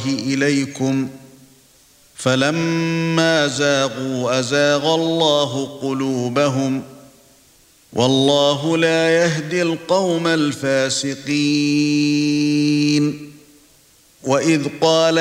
إليكم فلما زاغوا أزاغ الله قلوبهم والله لا يهدي القوم الفاسقين وإذ قال